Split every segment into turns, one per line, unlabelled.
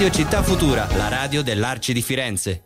Radio Città Futura, la radio dell'Arci di Firenze.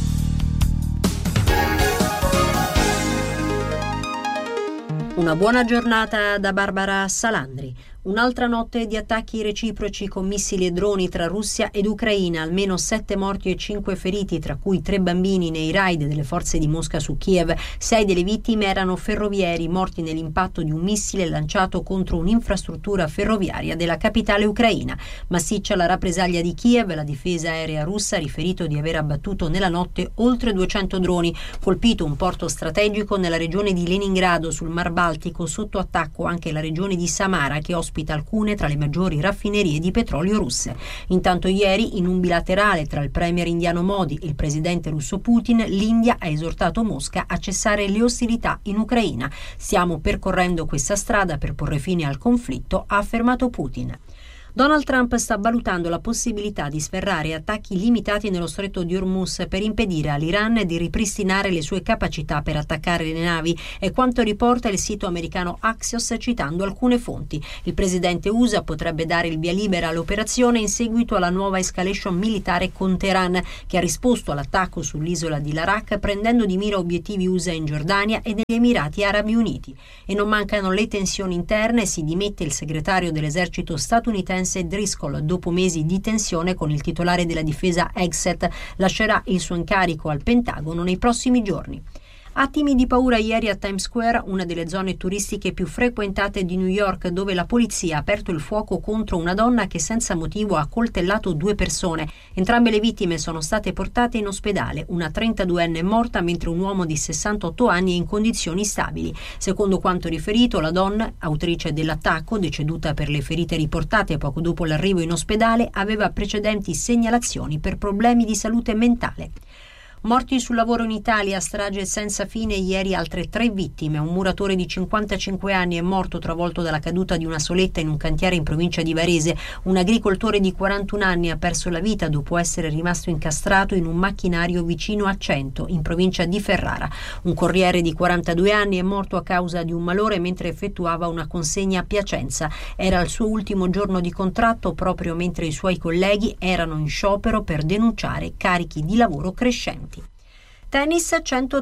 Una buona giornata da Barbara Salandri. Un'altra notte di attacchi reciproci con missili e droni tra Russia ed Ucraina, almeno 7 morti e 5 feriti, tra cui 3 bambini nei raid delle forze di Mosca su Kiev. 6 delle vittime erano ferrovieri, morti nell'impatto di un missile lanciato contro un'infrastruttura ferroviaria della capitale ucraina. Massiccia la rappresaglia di Kiev, la difesa aerea russa ha riferito di aver abbattuto nella notte oltre 200 droni, colpito un porto strategico nella regione di Leningrado sul Mar Baltico, sotto attacco anche la regione di Samara che ospita alcune tra le maggiori raffinerie di petrolio russe. Intanto ieri, in un bilaterale tra il premier indiano Modi e il presidente russo Putin, l'India ha esortato Mosca a cessare le ostilità in Ucraina. Stiamo percorrendo questa strada per porre fine al conflitto, ha affermato Putin. Donald Trump sta valutando la possibilità di sferrare attacchi limitati nello stretto di Hormuz per impedire all'Iran di ripristinare le sue capacità per attaccare le navi, è quanto riporta il sito americano Axios citando alcune fonti. Il presidente USA potrebbe dare il via libera all'operazione in seguito alla nuova escalation militare con Teheran, che ha risposto all'attacco sull'isola di Larak prendendo di mira obiettivi USA in Giordania e negli Emirati Arabi Uniti. E non mancano le tensioni interne, si dimette il segretario dell'esercito statunitense Driscoll dopo mesi di tensione con il titolare della difesa Hegseth, lascerà il suo incarico al Pentagono nei prossimi giorni. Attimi di paura ieri a Times Square, una delle zone turistiche più frequentate di New York, dove la polizia ha aperto il fuoco contro una donna che senza motivo ha accoltellato 2 persone. Entrambe le vittime sono state portate in ospedale, una 32enne è morta mentre un uomo di 68 anni è in condizioni stabili. Secondo quanto riferito, la donna, autrice dell'attacco, deceduta per le ferite riportate poco dopo l'arrivo in ospedale, aveva precedenti segnalazioni per problemi di salute mentale. Morti sul lavoro in Italia, strage senza fine, ieri altre 3 vittime. Un muratore di 55 anni è morto travolto dalla caduta di una soletta in un cantiere in provincia di Varese. Un agricoltore di 41 anni ha perso la vita dopo essere rimasto incastrato in un macchinario vicino a Cento, in provincia di Ferrara. Un corriere di 42 anni è morto a causa di un malore mentre effettuava una consegna a Piacenza. Era il suo ultimo giorno di contratto proprio mentre i suoi colleghi erano in sciopero per denunciare carichi di lavoro crescenti. Tennis,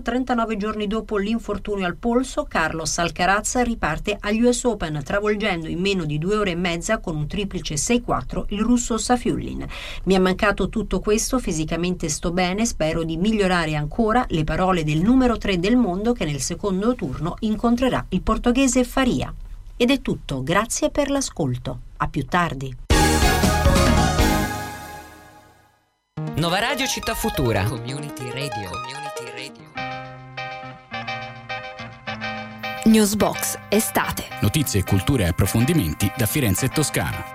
139 giorni dopo l'infortunio al polso, Carlos Alcaraz riparte agli US Open, travolgendo in meno di 2 ore e mezza con un triplice 6-4 il russo Safiullin. Mi è mancato tutto questo, fisicamente sto bene, spero di migliorare ancora, le parole del numero 3 del mondo che nel secondo turno incontrerà il portoghese Faria. Ed è tutto, grazie per l'ascolto. A più tardi.
Nova Radio Città Futura.
Community Radio.
Newsbox estate.
Notizie, culture e approfondimenti da Firenze e Toscana.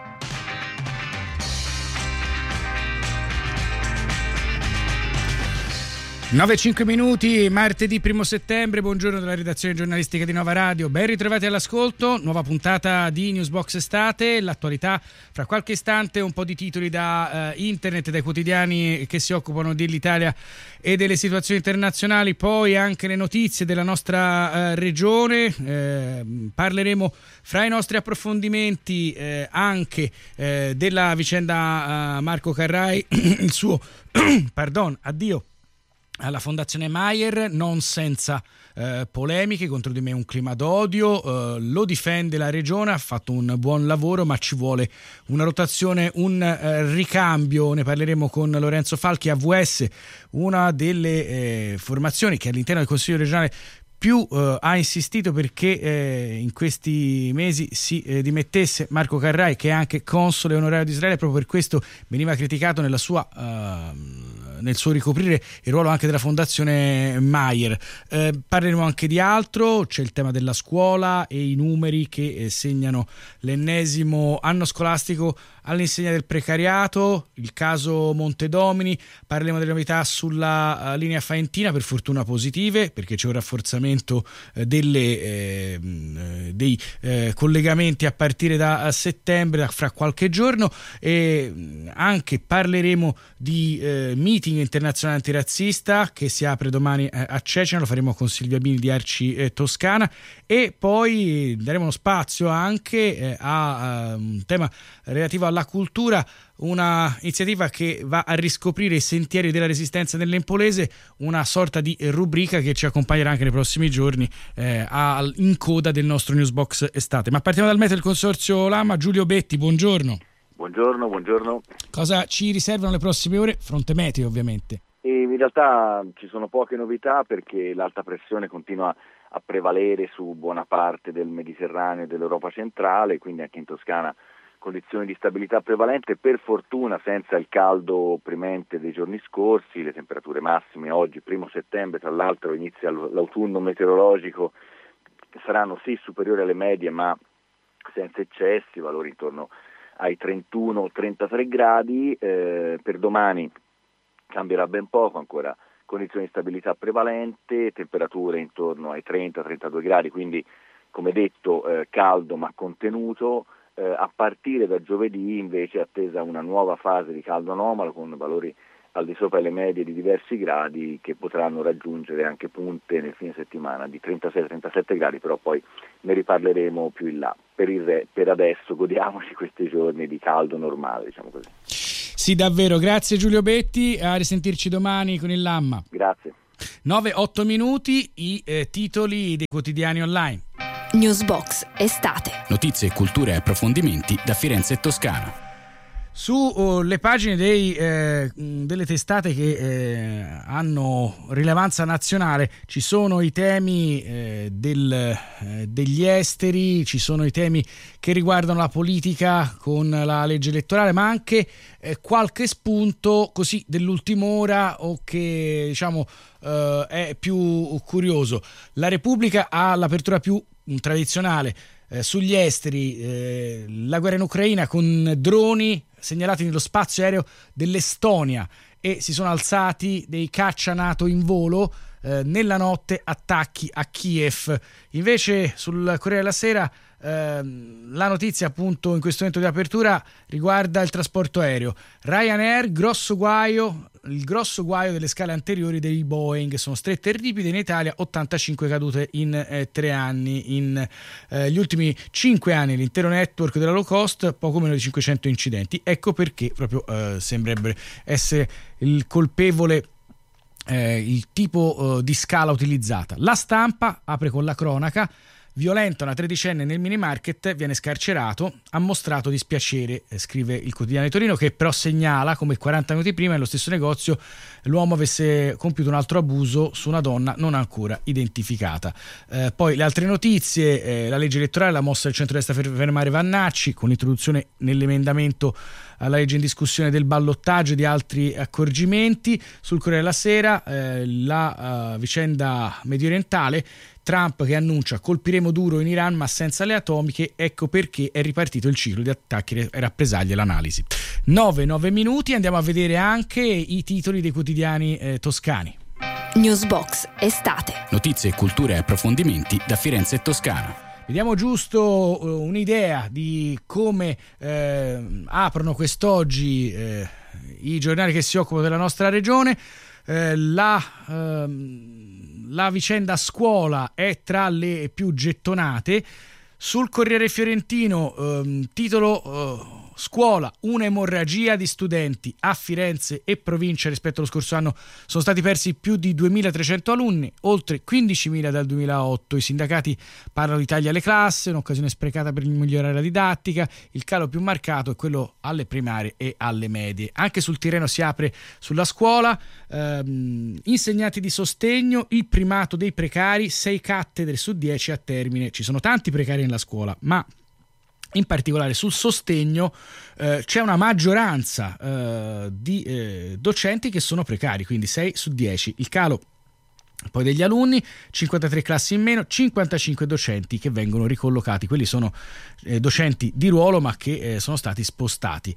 9:05 minuti, martedì 1 settembre, buongiorno dalla redazione giornalistica di Nova Radio, ben ritrovati all'ascolto, nuova puntata di Newsbox Estate, l'attualità, fra qualche istante un po' di titoli da internet, dai quotidiani che si occupano dell'Italia e delle situazioni internazionali, poi anche le notizie della nostra regione, parleremo fra i nostri approfondimenti anche della vicenda Marco Carrai, il suo addio alla Fondazione Mayer, non senza polemiche, contro di me un clima d'odio, lo difende la regione, ha fatto un buon lavoro ma ci vuole una rotazione, un ricambio, ne parleremo con Lorenzo Falchi, AVS, una delle formazioni che all'interno del Consiglio regionale più ha insistito perché in questi mesi si dimettesse Marco Carrai, che è anche console onorario di Israele, proprio per questo veniva criticato nel suo ricoprire il ruolo anche della Fondazione Mayer. Parleremo anche di altro, c'è il tema della scuola e i numeri che segnano l'ennesimo anno scolastico all'insegna del precariato, il caso Montedomini, parleremo delle novità sulla linea faentina, per fortuna positive, perché c'è un rafforzamento dei collegamenti a partire da settembre, fra qualche giorno, e anche parleremo di meeting internazionale antirazzista che si apre domani a Cecina, lo faremo con Silvia Bini di Arci Toscana, e poi daremo uno spazio anche a un tema relativo alla cultura, una iniziativa che va a riscoprire i sentieri della resistenza nell'Empolese, una sorta di rubrica che ci accompagnerà anche nei prossimi giorni in coda del nostro Newsbox estate. Ma partiamo dal meteo del Consorzio Lama. Giulio Betti, buongiorno.
Buongiorno.
Cosa ci riservano le prossime ore? Fronte meteo, ovviamente.
In realtà ci sono poche novità, perché l'alta pressione continua a prevalere su buona parte del Mediterraneo e dell'Europa centrale, quindi anche in Toscana condizioni di stabilità prevalente, per fortuna senza il caldo opprimente dei giorni scorsi. Le temperature massime oggi, 1 settembre, tra l'altro inizia l'autunno meteorologico, saranno sì superiori alle medie ma senza eccessi, valori intorno ai 31-33 gradi. Per domani cambierà ben poco, ancora condizioni di stabilità prevalente, temperature intorno ai 30-32 gradi, quindi come detto caldo ma contenuto. A partire da giovedì invece è attesa una nuova fase di caldo anomalo, con valori al di sopra delle medie di diversi gradi, che potranno raggiungere anche punte nel fine settimana di 36-37 gradi, però poi ne riparleremo più in là. Per adesso godiamoci questi giorni di caldo normale, diciamo così.
Sì, davvero, grazie Giulio Betti, a risentirci domani con il Lamma.
Grazie.
9-8 minuti, i titoli dei quotidiani online.
Newsbox estate.
Notizie, cultura e approfondimenti da Firenze e Toscana.
Sulle pagine delle testate che hanno rilevanza nazionale ci sono i temi degli esteri, ci sono i temi che riguardano la politica con la legge elettorale, ma anche qualche spunto così dell'ultima ora o che diciamo è più curioso. La Repubblica ha l'apertura più tradizionale sugli esteri, la guerra in Ucraina con droni segnalati nello spazio aereo dell'Estonia, e si sono alzati dei caccia NATO in volo, nella notte attacchi a Kiev. Invece sul Corriere della Sera la notizia appunto in questo momento di apertura riguarda il trasporto aereo. Ryanair, il grosso guaio delle scale anteriori dei Boeing, sono strette e ripide in Italia, 85 cadute in 3 anni. In gli ultimi 5 anni l'intero network della low cost, poco meno di 500 incidenti. Ecco perché proprio sembrerebbe essere il colpevole il tipo di scala utilizzata. La Stampa apre con la cronaca: violenta una tredicenne nel mini market, viene scarcerato, ha mostrato dispiacere, scrive il quotidiano di Torino, che però segnala come 40 minuti prima nello stesso negozio l'uomo avesse compiuto un altro abuso su una donna non ancora identificata. Poi le altre notizie, la legge elettorale, la mossa del centrodestra per fermare Vannacci, con l'introduzione nell'emendamento alla legge in discussione del ballottaggio e di altri accorgimenti. Sul Corriere della Sera la vicenda mediorientale, Trump che annuncia colpiremo duro in Iran ma senza le atomiche, ecco perché è ripartito il ciclo di attacchi e rappresaglie, l'analisi. 9 minuti, andiamo a vedere anche i titoli dei quotidiani toscani.
Newsbox estate.
Notizie, cultura e approfondimenti da Firenze e Toscana.
Vediamo giusto un'idea di come aprono quest'oggi i giornali che si occupano della nostra regione. La vicenda scuola è tra le più gettonate. Sul Corriere Fiorentino titolo scuola, un'emorragia di studenti a Firenze e provincia. Rispetto allo scorso anno sono stati persi più di 2.300 alunni, oltre 15.000 dal 2008. I sindacati parlano di tagli alle classi, un'occasione sprecata per migliorare la didattica. Il calo più marcato è quello alle primarie e alle medie. Anche sul Tirreno si apre sulla scuola, insegnanti di sostegno, il primato dei precari, 6 cattedre su 10 a termine. Ci sono tanti precari nella scuola, ma in particolare sul sostegno c'è una maggioranza di docenti che sono precari, quindi 6 su 10. Il calo poi degli alunni, 53 classi in meno, 55 docenti che vengono ricollocati. Quelli sono docenti di ruolo ma che sono stati spostati.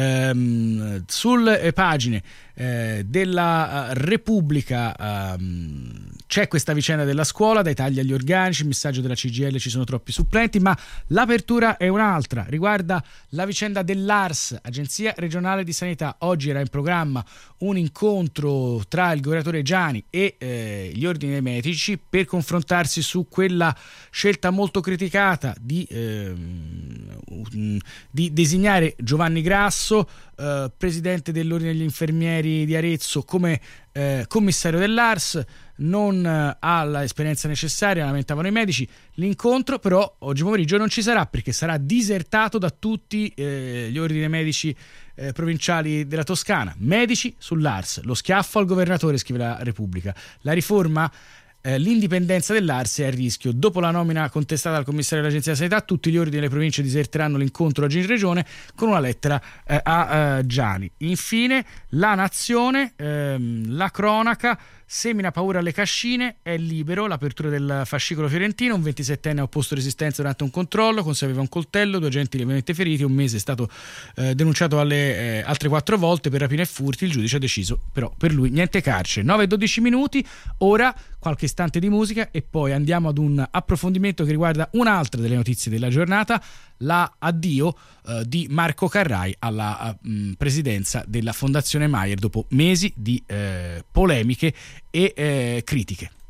Sulle pagine della Repubblica c'è questa vicenda della scuola, dai tagli agli organici, il messaggio della CGIL, ci sono troppi supplenti, ma l'apertura è un'altra, riguarda la vicenda dell'ARS, Agenzia Regionale di Sanità. Oggi era in programma un incontro tra il governatore Giani e gli ordini dei medici per confrontarsi su quella scelta molto criticata di di designare Giovanni Grasso, presidente dell'Ordine degli Infermieri di Arezzo, come commissario dell'ARS. Non ha l'esperienza necessaria, lamentavano i medici. L'incontro però oggi pomeriggio non ci sarà, perché sarà disertato da tutti gli ordini medici provinciali della Toscana. Medici sull'ARS, lo schiaffo al governatore, scrive la Repubblica. La riforma, l'indipendenza dell'ARS è a rischio. Dopo la nomina contestata al commissario dell'Agenzia della Sanità, tutti gli ordini delle province diserteranno l'incontro oggi in regione, con una lettera a Giani. Infine La Nazione, la cronaca. Semina paura alle cascine, è libero l'apertura del fascicolo fiorentino. Un 27enne ha opposto resistenza durante un controllo, con sé aveva un coltello, 2 agenti lievemente feriti. Un mese è stato denunciato alle altre 4 volte per rapina e furti. Il giudice ha deciso però per lui niente carcere. 9:12 minuti, ora qualche istante di musica e poi andiamo ad un approfondimento che riguarda un'altra delle notizie della giornata, la addio di Marco Carrai alla presidenza della Fondazione Maier dopo mesi di polemiche e critiche.